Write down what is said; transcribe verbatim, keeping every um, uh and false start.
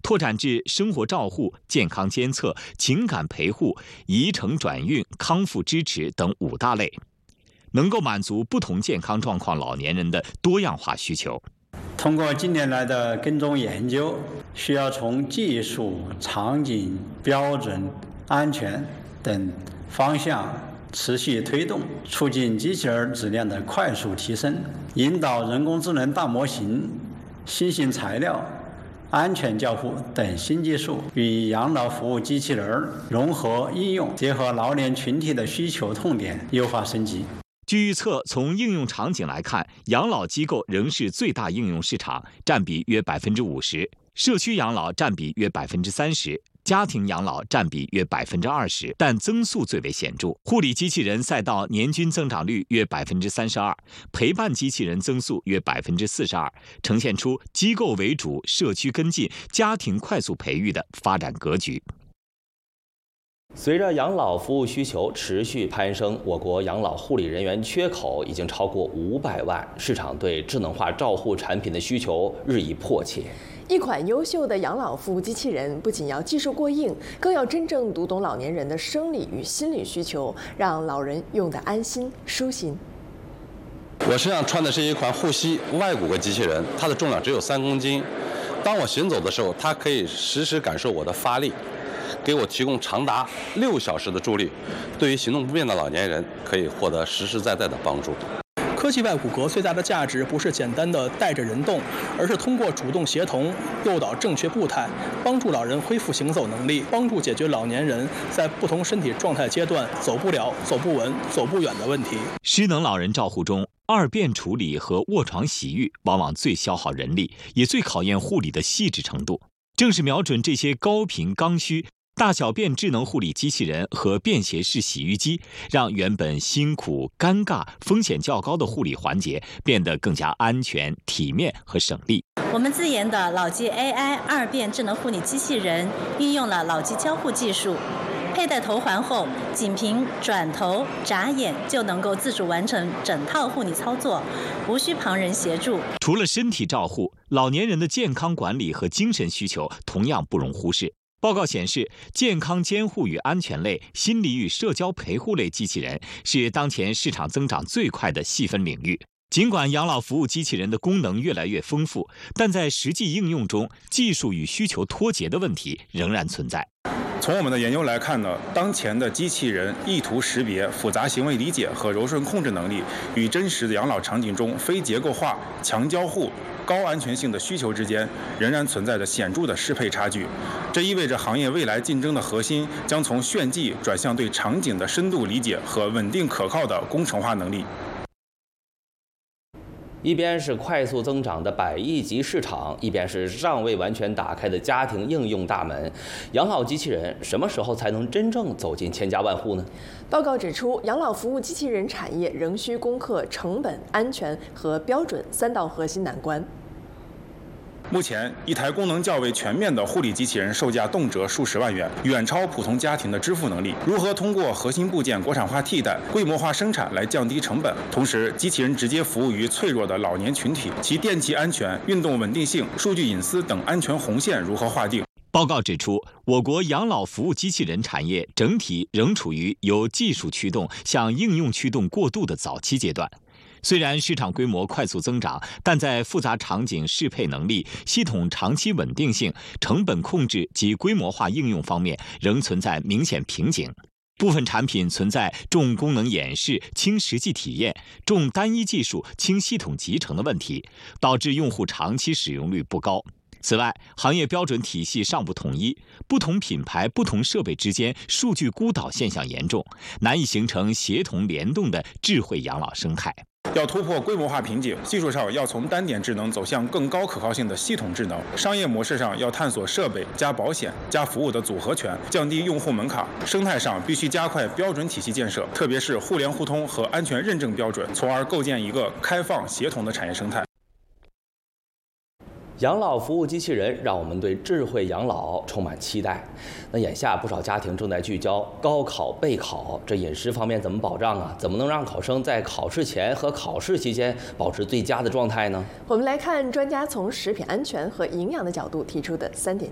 拓展至生活照护、健康监测、情感陪护、移程转运、康复支持等五大类，能够满足不同健康状况老年人的多样化需求。 通过近年来的跟踪研究，需要从技术、场景、标准、安全等方向持续推动，促进机器人质量的快速提升，引导人工智能大模型、新型材料、安全交互等新技术与养老服务机器人融合应用，结合老年群体的需求痛点，优化升级。 据预测，从应用场景来看，养老机构仍是最大应用市场，占比约百分之五十；社区养老占比约百分之三十；家庭养老占比约百分之二十，但增速最为显著。护理机器人赛道年均增长率约百分之三十二，陪伴机器人增速约百分之四十二，呈现出机构为主、社区跟进、家庭快速培育的发展格局。 随着养老服务需求持续攀升，我国养老护理人员缺口已经超过五百万，市场对智能化照护产品的需求日益迫切。 一款优秀的养老服务机器人不仅要技术过硬，更要真正读懂老年人的生理与心理需求，让老人用得安心舒心。 我身上穿的是一款护膝外骨骼机器人，它的重量只有三公斤。当我行走的时候，它可以实时感受我的发力，给我提供长达六小时的助力，对于行动不便的老年人可以获得实实在在的帮助。 科技外骨骼最大的价值不是简单的带着人动，而是通过主动协同诱导正确步态，帮助老人恢复行走能力，帮助解决老年人在不同身体状态阶段走不了、走不稳、走不远的问题。 失能老人照护中，二便处理和卧床洗浴往往最消耗人力，也最考验护理的细致程度。正是瞄准这些高频刚需，大小便智能护理机器人和便携式洗浴机，让原本辛苦、尴尬、风险较高的护理环节变得更加安全、体面和省力。 我们自研的老机 A I 二便智能护理机器人，运用了老机交互技术，佩戴头环后，仅凭转头、眨眼就能够自主完成整套护理操作，无需旁人协助。 除了身体照护，老年人的健康管理和精神需求同样不容忽视。报告显示，健康监护与安全类、心理与社交陪护类机器人是当前市场增长最快的细分领域。尽管养老服务机器人的功能越来越丰富，但在实际应用中，技术与需求脱节的问题仍然存在。 从我们的研究来看呢，当前的机器人意图识别、复杂行为理解和柔顺控制能力与真实的养老场景中非结构化、强交互、高安全性的需求之间，仍然存在着显著的适配差距。这意味着行业未来竞争的核心将从炫技转向对场景的深度理解和稳定可靠的工程化能力。 一边是快速增长的百亿级市场，一边是尚未完全打开的家庭应用大门。养老机器人什么时候才能真正走进千家万户呢？ 报告指出，养老服务机器人产业仍需攻克成本、安全和标准三道核心难关。 目前，一台功能较为全面的护理机器人售价动辄数十万元，远超普通家庭的支付能力。如何通过核心部件国产化替代、规模化生产来降低成本？同时，机器人直接服务于脆弱的老年群体，其电气安全、运动稳定性、数据隐私等安全红线如何划定？ 报告指出，我国养老服务机器人产业整体仍处于由技术驱动向应用驱动过渡的早期阶段。虽然市场规模快速增长，但在复杂场景适配能力、系统长期稳定性、成本控制及规模化应用方面仍存在明显瓶颈。部分产品存在重功能演示、轻实际体验、重单一技术、轻系统集成的问题，导致用户长期使用率不高。此外，行业标准体系尚不统一，不同品牌、不同设备之间数据孤岛现象严重，难以形成协同联动的智慧养老生态。 要突破规模化瓶颈，技术上要从单点智能走向更高可靠性的系统智能；商业模式上要探索设备加保险加服务的组合拳，降低用户门槛；生态上必须加快标准体系建设，特别是互联互通和安全认证标准，从而构建一个开放协同的产业生态。 养老服务机器人让我们对智慧养老充满期待。那眼下不少家庭正在聚焦高考备考，这饮食方面怎么保障啊？怎么能让考生在考试前和考试期间保持最佳的状态呢？ 我们来看专家从食品安全和营养的角度提出的三点